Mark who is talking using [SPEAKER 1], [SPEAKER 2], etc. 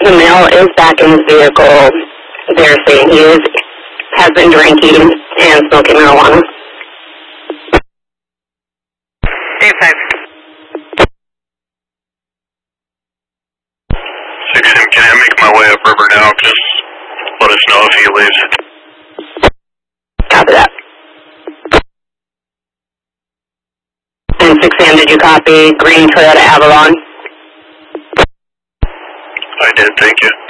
[SPEAKER 1] The male is back in his vehicle. They're saying he has been drinking and smoking marijuana.
[SPEAKER 2] Dave 5.
[SPEAKER 3] 6M, can I make my way upriver now? Just let us know if he leaves.
[SPEAKER 1] Copy that. And 6M, did you copy Green Trail to Avalon?
[SPEAKER 3] I did, thank you.